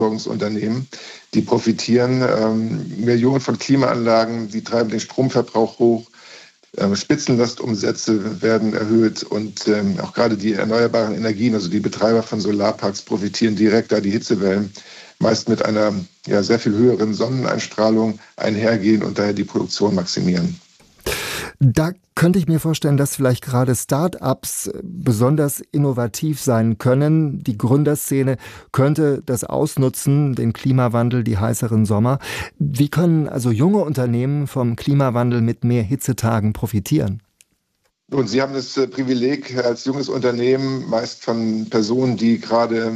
Unternehmen, die profitieren. Millionen von Klimaanlagen, die treiben den Stromverbrauch hoch. Spitzenlastumsätze werden erhöht und auch gerade die erneuerbaren Energien, also die Betreiber von Solarparks, profitieren direkt, da die Hitzewellen meist mit einer sehr viel höheren Sonneneinstrahlung einhergehen und daher die Produktion maximieren. Da könnte ich mir vorstellen, dass vielleicht gerade Start-ups besonders innovativ sein können. Die Gründerszene könnte das ausnutzen, den Klimawandel, die heißeren Sommer. Wie können also junge Unternehmen vom Klimawandel mit mehr Hitzetagen profitieren? Und Sie haben das Privileg als junges Unternehmen, meist von Personen, die gerade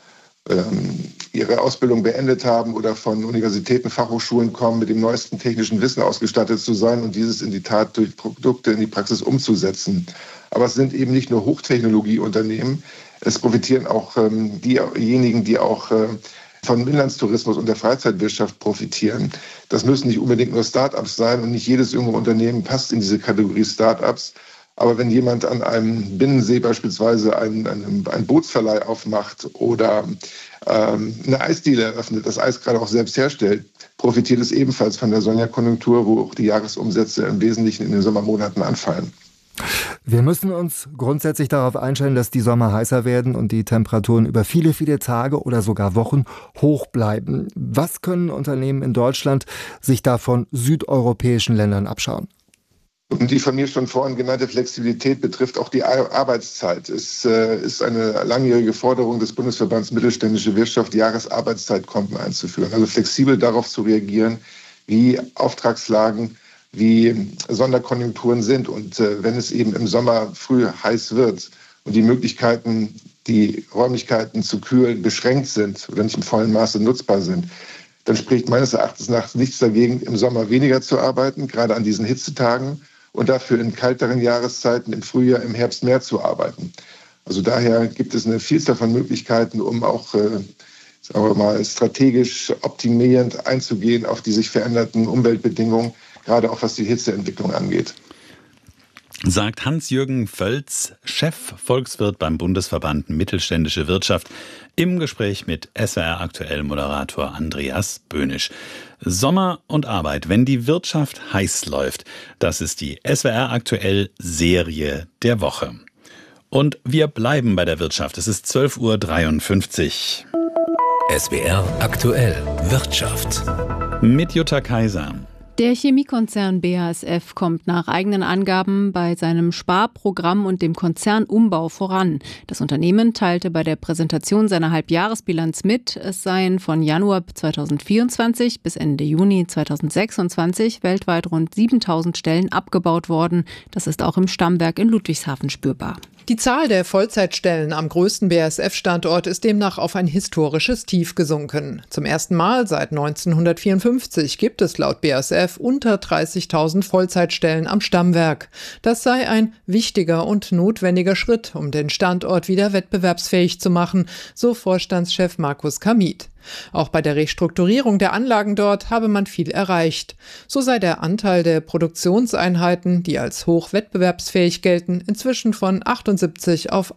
ihre Ausbildung beendet haben oder von Universitäten, Fachhochschulen kommen, mit dem neuesten technischen Wissen ausgestattet zu sein und dieses in die Tat durch Produkte in die Praxis umzusetzen. Aber es sind eben nicht nur Hochtechnologieunternehmen, es profitieren auch diejenigen, die auch von Inlandstourismus und der Freizeitwirtschaft profitieren. Das müssen nicht unbedingt nur Start-ups sein und nicht jedes junge Unternehmen passt in diese Kategorie Start-ups. Aber wenn jemand an einem Binnensee beispielsweise einen Bootsverleih aufmacht oder eine Eisdiele eröffnet, das Eis gerade auch selbst herstellt, profitiert es ebenfalls von der Sonderkonjunktur, wo auch die Jahresumsätze im Wesentlichen in den Sommermonaten anfallen. Wir müssen uns grundsätzlich darauf einstellen, dass die Sommer heißer werden und die Temperaturen über viele, viele Tage oder sogar Wochen hoch bleiben. Was können Unternehmen in Deutschland sich da von südeuropäischen Ländern abschauen? Und die von mir schon vorhin genannte Flexibilität betrifft auch die Arbeitszeit. Es ist eine langjährige Forderung des Bundesverbands Mittelständische Wirtschaft, Jahresarbeitszeitkonten einzuführen. Also flexibel darauf zu reagieren, wie Auftragslagen, wie Sonderkonjunkturen sind. Und wenn es eben im Sommer früh heiß wird und die Möglichkeiten, die Räumlichkeiten zu kühlen, beschränkt sind oder nicht im vollen Maße nutzbar sind, dann spricht meines Erachtens nach nichts dagegen, im Sommer weniger zu arbeiten, gerade an diesen Hitzetagen, und dafür in kalteren Jahreszeiten im Frühjahr, im Herbst mehr zu arbeiten. Also daher gibt es eine Vielzahl von Möglichkeiten, um auch sagen wir mal, strategisch optimierend einzugehen auf die sich veränderten Umweltbedingungen, gerade auch was die Hitzeentwicklung angeht. Sagt Hans-Jürgen Völz, Chef-Volkswirt beim Bundesverband Mittelständische Wirtschaft, im Gespräch mit SWR-Aktuell-Moderator Andreas Böhnisch. Sommer und Arbeit, wenn die Wirtschaft heiß läuft. Das ist die SWR-Aktuell-Serie der Woche. Und wir bleiben bei der Wirtschaft. Es ist 12:53 Uhr. SWR Aktuell Wirtschaft. Mit Jutta Kaiser. Der Chemiekonzern BASF kommt nach eigenen Angaben bei seinem Sparprogramm und dem Konzernumbau voran. Das Unternehmen teilte bei der Präsentation seiner Halbjahresbilanz mit, es seien von Januar 2024 bis Ende Juni 2026 weltweit rund 7.000 Stellen abgebaut worden. Das ist auch im Stammwerk in Ludwigshafen spürbar. Die Zahl der Vollzeitstellen am größten BASF-Standort ist demnach auf ein historisches Tief gesunken. Zum ersten Mal seit 1954 gibt es laut BASF unter 30.000 Vollzeitstellen am Stammwerk. Das sei ein wichtiger und notwendiger Schritt, um den Standort wieder wettbewerbsfähig zu machen, so Vorstandschef Markus Kamit. Auch bei der Restrukturierung der Anlagen dort habe man viel erreicht. So sei der Anteil der Produktionseinheiten, die als hoch wettbewerbsfähig gelten, inzwischen von 78 auf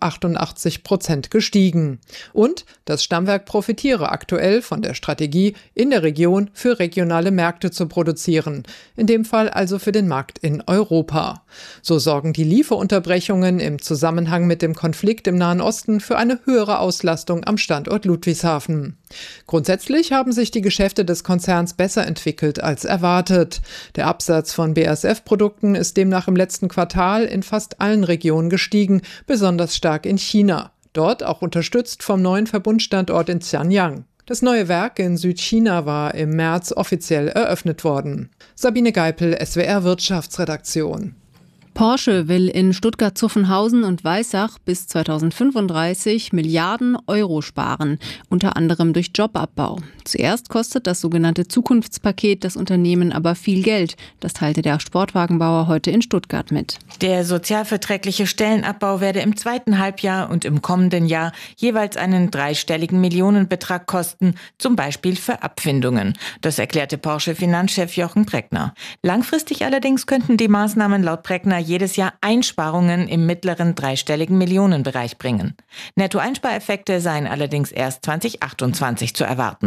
88% gestiegen. Und das Stammwerk profitiere aktuell von der Strategie, in der Region für regionale Märkte zu produzieren. In dem Fall also für den Markt in Europa. So sorgen die Lieferunterbrechungen im Zusammenhang mit dem Konflikt im Nahen Osten für eine höhere Auslastung am Standort Ludwigshafen. Grundsätzlich haben sich die Geschäfte des Konzerns besser entwickelt als erwartet. Der Absatz von BASF-Produkten ist demnach im letzten Quartal in fast allen Regionen gestiegen, besonders stark in China. Dort auch unterstützt vom neuen Verbundstandort in Zhanjiang. Das neue Werk in Südchina war im März offiziell eröffnet worden. Sabine Geipel, SWR Wirtschaftsredaktion. Porsche will in Stuttgart-Zuffenhausen und Weissach bis 2035 Milliarden Euro sparen, unter anderem durch Jobabbau. Zuerst kostet das sogenannte Zukunftspaket das Unternehmen aber viel Geld. Das teilte der Sportwagenbauer heute in Stuttgart mit. Der sozialverträgliche Stellenabbau werde im zweiten Halbjahr und im kommenden Jahr jeweils einen dreistelligen Millionenbetrag kosten, zum Beispiel für Abfindungen. Das erklärte Porsche-Finanzchef Jochen Breckner. Langfristig allerdings könnten die Maßnahmen laut Breckner jedes Jahr Einsparungen im mittleren dreistelligen Millionenbereich bringen. Nettoeinspareffekte seien allerdings erst 2028 zu erwarten.